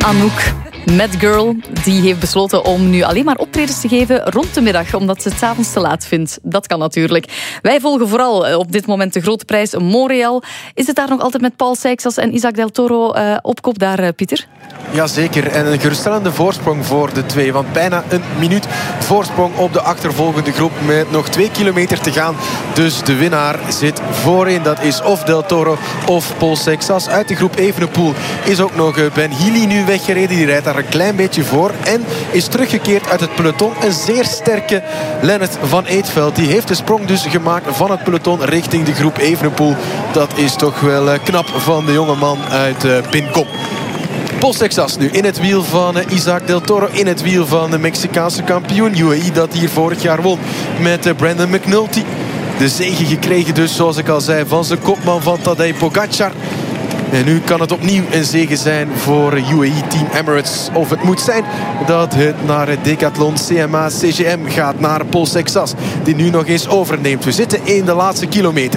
Anouk, Mad Girl, die heeft besloten om nu alleen maar optredens te geven rond de middag, omdat ze het 's avonds te laat vindt. Dat kan natuurlijk. Wij volgen vooral op dit moment de grote prijs Montreal. Is het daar nog altijd met Paul Seixas en Isaac Del Toro op kop daar, Pieter? Jazeker, en een geruststellende voorsprong voor de twee. Want bijna een minuut voorsprong op de achtervolgende groep met nog 2 kilometer te gaan. Dus de winnaar zit voorin. Dat is of Del Toro of Paul Seixas. Uit de groep Evenepoel is ook nog Ben Healy nu weggereden. Die rijdt daar een klein beetje voor. En is teruggekeerd uit het peloton. Een zeer sterke Lennart van Eetveld. Die heeft de sprong dus gemaakt van het peloton richting de groep Evenepoel. Dat is toch wel knap van de jongeman uit Pincom. Paul Seixas nu in het wiel van Isaac Del Toro. In het wiel van de Mexicaanse kampioen UAE, dat hier vorig jaar won met Brandon McNulty. De zege gekregen dus, zoals ik al zei, van zijn kopman van Tadej Pogacar. En nu kan het opnieuw een zege zijn voor UAE Team Emirates. Of het moet zijn dat het naar het Decathlon CMA CGM gaat. Naar Paul Seixas, die nu nog eens overneemt. We zitten in de laatste kilometer.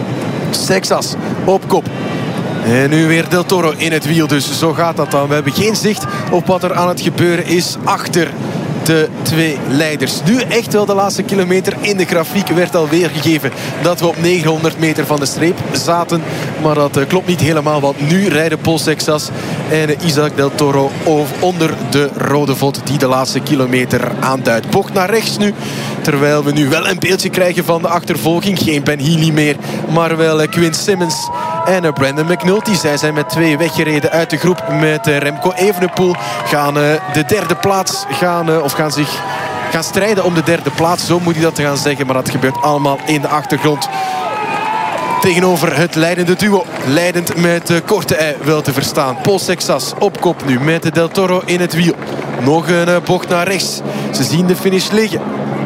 Seixas op kop. En nu weer Del Toro in het wiel, dus zo gaat dat dan. We hebben geen zicht op wat er aan het gebeuren is achter de twee leiders. Nu echt wel de laatste kilometer. In de grafiek werd al weergegeven dat we op 900 meter van de streep zaten. Maar dat klopt niet helemaal, want nu rijden Paul Seixas en Isaac Del Toro onder de rode vod die de laatste kilometer aanduidt. Bocht naar rechts nu, terwijl we nu wel een beeldje krijgen van de achtervolging. Geen Ben Healy meer, maar wel Quinn Simmons en Brandon McNulty. Zij zijn met 2 weggereden uit de groep met Remco Evenepoel. Gaan de derde plaats gaan strijden om de derde plaats. Zo moet hij dat gaan zeggen. Maar dat gebeurt allemaal in de achtergrond. Tegenover het leidende duo. Leidend met korte ei wel te verstaan. Paul Seixas op kop nu met Del Toro in het wiel. Nog een bocht naar rechts. Ze zien de finish liggen.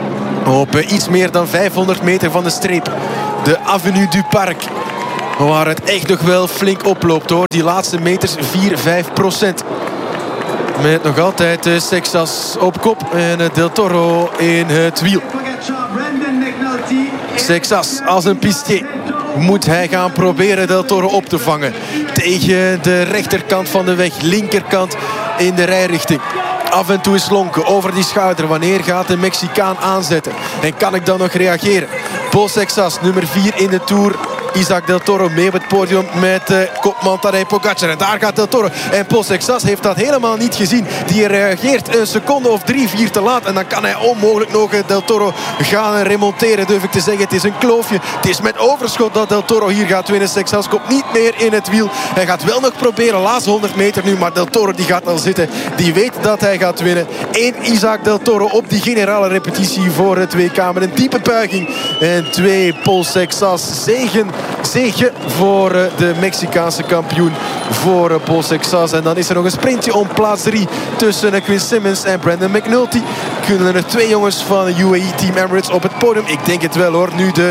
Op iets meer dan 500 meter van de streep. De Avenue du Parc. Waar het echt nog wel flink oploopt hoor. Die laatste meters 4-5%. Met nog altijd Seixas op kop en Del Toro in het wiel. Seixas als een pistier moet hij gaan proberen Del Toro op te vangen. Tegen de rechterkant van de weg, linkerkant in de rijrichting. Af en toe is lonken over die schouder. Wanneer gaat de Mexicaan aanzetten? En kan ik dan nog reageren? Paul Seixas, nummer 4 in de Tour. Isaac Del Toro mee op het podium met kopman Tadej Pogacar. En daar gaat Del Toro. En Paul Seixas heeft dat helemaal niet gezien. Die reageert een seconde of 3-4 te laat. En dan kan hij onmogelijk nog Del Toro gaan remonteren. Durf ik te zeggen. Het is een kloofje. Het is met overschot dat Del Toro hier gaat winnen. Seixas komt niet meer in het wiel. Hij gaat wel nog proberen. Laatste 100 meter nu. Maar Del Toro die gaat al zitten. Die weet dat hij gaat winnen. 1 Isaac Del Toro op die generale repetitie voor het WK. Met een diepe buiging. En 2 Paul Seixas. Zege voor de Mexicaanse kampioen, voor Paul Seixas. En dan is er nog een sprintje om plaats 3 tussen Quinn Simmons en Brandon McNulty. Kunnen er 2 jongens van UAE Team Emirates op het podium? Ik denk het wel hoor. Nu de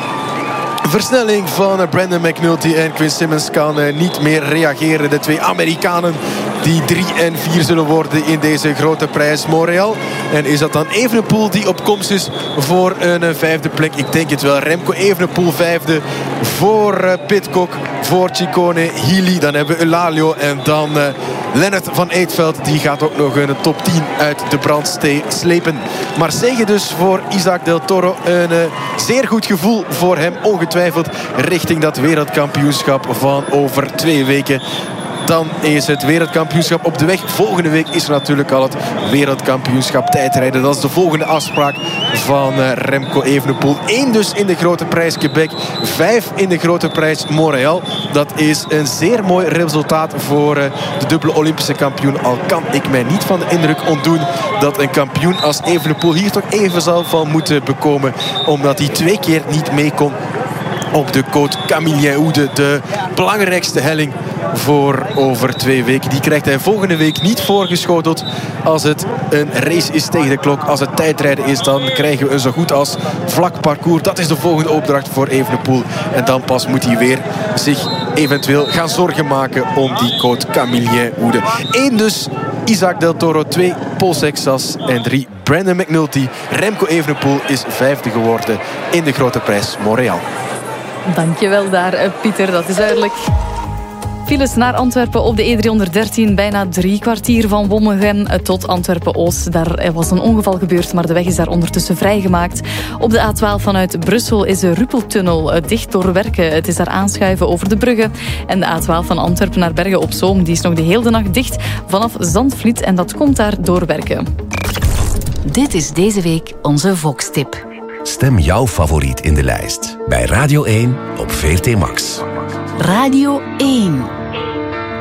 versnelling van Brandon McNulty en Quinn Simmons kan niet meer reageren. De 2 Amerikanen die 3 en 4 zullen worden in deze grote prijs Montreal. En is dat dan Evenepoel die op komst is voor een 5e plek? Ik denk het wel. Remco Evenepoel 5e voor Pidcock, voor Ciccone, Healy. Dan hebben we Elalio en dan Lennart van Eetveld. Die gaat ook nog een top 10 uit de brand slepen. Maar zege dus voor Isaac Del Toro. Een zeer goed gevoel voor hem ongetwijfeld richting dat wereldkampioenschap van over 2 weken. Dan is het wereldkampioenschap op de weg. Volgende week is er natuurlijk al het wereldkampioenschap tijdrijden. Dat is de volgende afspraak van Remco Evenepoel. 1 dus in de grote prijs Quebec. 5 in de grote prijs Montreal. Dat is een zeer mooi resultaat voor de dubbele Olympische kampioen. Al kan ik mij niet van de indruk ontdoen dat een kampioen als Evenepoel hier toch even zal van moeten bekomen. Omdat hij 2 keer niet mee kon op de Côte Camillien-Oude. De belangrijkste helling voor over 2 weken. Die krijgt hij volgende week niet voorgeschoteld. Als het een race is tegen de klok, als het tijdrijden is, dan krijgen we een zo goed als vlak parcours. Dat is de volgende opdracht voor Evenepoel. En dan pas moet hij weer zich eventueel gaan zorgen maken om die Côte Camillien-Oude. 1 dus Isaac Del Toro, 2 Paul Seixas en 3 Brandon McNulty. Remco Evenepoel is 5e geworden in de grote prijs Montreal. Dankjewel daar, Pieter. Dat is duidelijk. files naar Antwerpen op de E313. Bijna 3 kwartier van Wommegem tot Antwerpen-Oost. Daar was een ongeval gebeurd, maar de weg is daar ondertussen vrijgemaakt. Op de A12 vanuit Brussel is de Ruppeltunnel dicht door werken. Het is daar aanschuiven over de bruggen. En de A12 van Antwerpen naar Bergen-op-Zoom die is nog de hele nacht dicht vanaf Zandvliet. En dat komt daar door werken. Dit is deze week onze Vox-tip. Stem jouw favoriet in de lijst bij Radio 1 op VRT Max. Radio 1.